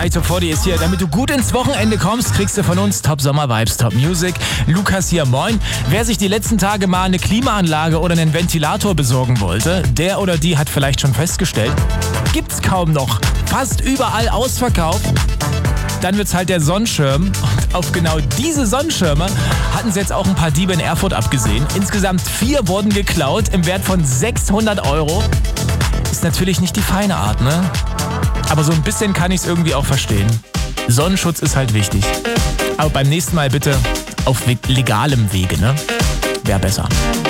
Hi Top 40 ist hier. Damit du gut ins Wochenende kommst, kriegst du von uns Top Sommer Vibes, Top Music. Lukas hier, moin. Wer sich die letzten Tage mal eine Klimaanlage oder einen Ventilator besorgen wollte, der oder die hat vielleicht schon festgestellt, gibt's kaum noch. Fast überall ausverkauft. Dann wird's halt der Sonnenschirm. Und auf genau diese Sonnenschirme hatten sie jetzt auch ein paar Diebe in Erfurt abgesehen. Insgesamt 4 wurden geklaut im Wert von 600 €. Ist natürlich nicht die feine Art, ne? Aber so ein bisschen kann ich es irgendwie auch verstehen. Sonnenschutz ist halt wichtig. Aber beim nächsten Mal bitte auf legalem Wege, ne? Wäre besser.